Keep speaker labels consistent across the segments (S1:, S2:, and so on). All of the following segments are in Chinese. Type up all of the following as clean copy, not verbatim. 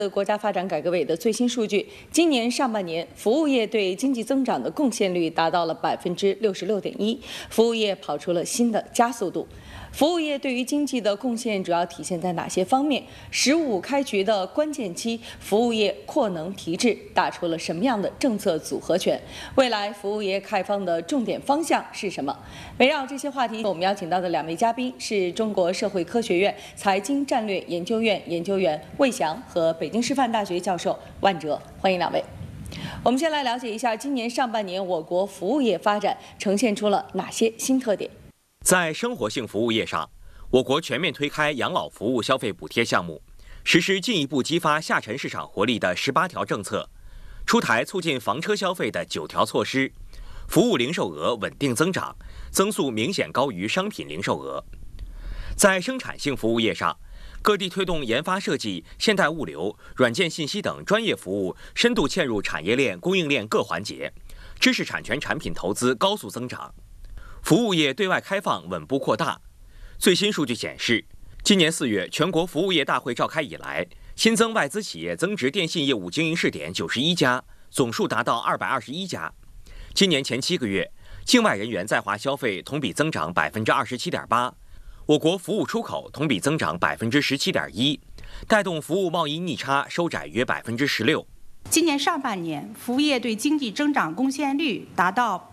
S1: 国家发展改革委的最新数据，今年上半年，服务业对经济增长的贡献率达到了66.1%，服务业跑出了新的加速度。服务业对于经济的贡献主要体现在哪些方面？“15开局”的关键期，服务业扩能提质打出了什么样的政策组合拳？未来服务业开放的重点方向是什么？围绕这些话题，我们邀请到的2位嘉宾是中国社会科学院财经战略研究院研究员魏翔和北京师范大学教授万哲，欢迎2位。我们先来了解一下今年上半年我国服务业发展呈现出了哪些新特点。
S2: 在生活性服务业上，我国全面推开养老服务消费补贴项目，实施进一步激发下沉市场活力的18条政策，出台促进房车消费的9条措施，服务零售额稳定增长，增速明显高于商品零售额。在生产性服务业上，各地推动研发设计、现代物流、软件信息等专业服务深度嵌入产业链、供应链各环节，知识产权产品投资高速增长。服务业对外开放稳步扩大。最新数据显示，今年4月全国服务业大会召开以来，新增外资企业增值电信业务经营试点91家，总数达到221家。今年前7个月，境外人员在华消费同比增长27.8%，我国服务出口同比增长17.1%，带动服务贸易逆差收窄约16%。
S3: 今年上半年，服务业对经济增长贡献率达到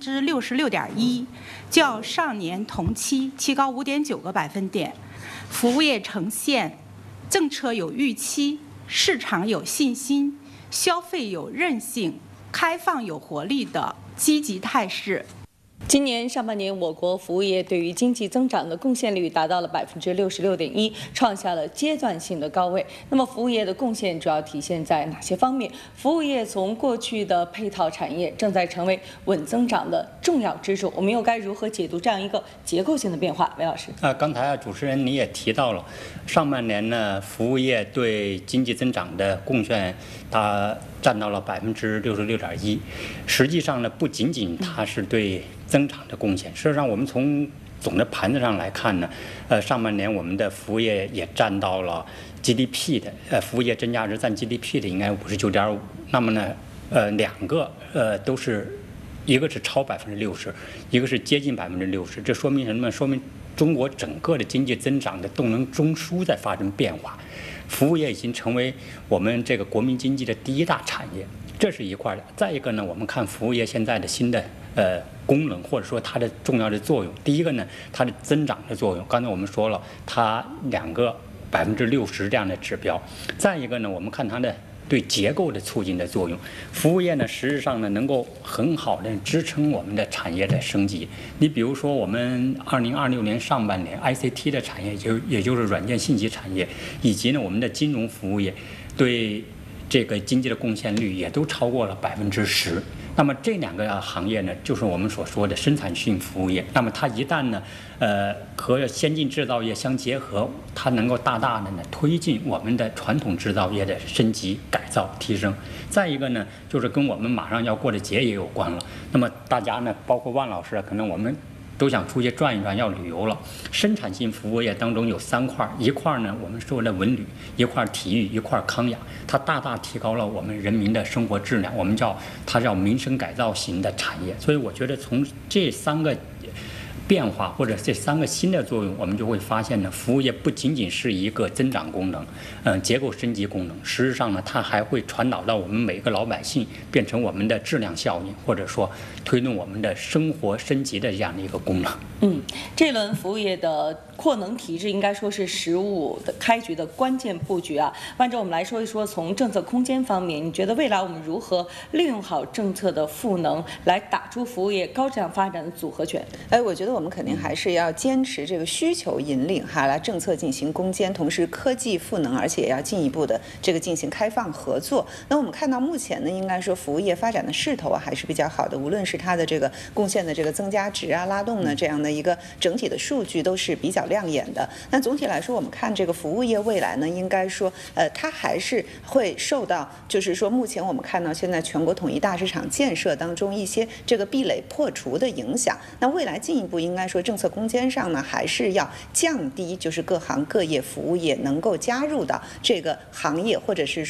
S3: 66.1%，较上年同期提高5.9个百分点。服务业呈现政策有预期、市场有信心、消费有韧性、开放有活力的积极态势。
S1: 今年上半年，我国服务业对于经济增长的贡献率达到了66.1%，创下了阶段性的高位。那么，服务业的贡献主要体现在哪些方面？服务业从过去的配套产业，正在成为稳增长的重要支柱。我们又该如何解读这样一个结构性的变化？韦老师，
S4: 刚才主持人你也提到了，上半年呢，服务业对经济增长的贡献，它占到了66.1%。实际上呢，不仅仅它是对增长的贡献。事实上，我们从总的盘子上来看呢，上半年我们的服务业也占到了 GDP 的，服务业真价值占 GDP 的应该59.5%。那么呢，两个都是，一个是超60%，一个是接近60%。这说明什么？说明中国整个的经济增长的动能中枢在发生变化，服务业已经成为我们这个国民经济的第1大产业，这是一块的。再一个呢，我们看服务业现在的新的功能，或者说它的重要的作用。第一个呢，它的增长的作用，刚才我们说了，它2个60%这样的指标。再一个呢，我们看它的对结构的促进的作用。服务业呢，实质上呢，能够很好的支撑我们的产业的升级。你比如说，我们2026年上半年 ICT 的产业，也就是软件信息产业，以及呢我们的金融服务业，对这个经济的贡献率也都超过了10%。那么这2个行业呢，就是我们所说的生产性服务业。那么它一旦呢，和先进制造业相结合，它能够大大的呢推进我们的传统制造业的升级、改造、提升。再一个呢，就是跟我们马上要过的节也有关了。那么大家呢，包括万老师，可能我们都想出去转一转，要旅游了。生产性服务业当中有3块，一块呢我们说的文旅，一块体育，一块康养，它大大提高了我们人民的生活质量，我们它叫民生改造型的产业。所以我觉得从这3个变化或者这3个新的作用，我们就会发现呢，服务业不仅仅是一个增长功能，结构升级功能，实际上呢，它还会传导到我们每个老百姓，变成我们的质量效应，或者说推动我们的生活升级的这样的一个功能。
S1: 这轮服务业的扩能提质应该说是15的开局的关键布局啊。万哲，我们来说一说从政策空间方面，你觉得未来我们如何利用好政策的赋能，来打出服务业高质量发展的组合拳？
S5: 我觉得我们肯定还是要坚持这个需求引领来政策进行攻坚，同时科技赋能，而且也要进一步的这个进行开放合作。那我们看到目前呢，应该说服务业发展的势头还是比较好的，无论是它的这个贡献的这个增加值拉动呢这样的一个整体的数据都是比较亮眼的。那总体来说，我们看这个服务业未来呢，应该说它还是会受到，就是说目前我们看到现在全国统一大市场建设当中一些这个壁垒破除的影响。那未来进一步应该说政策空间上呢，还是要降低就是各行各业服务业能够加入到这个行业或者是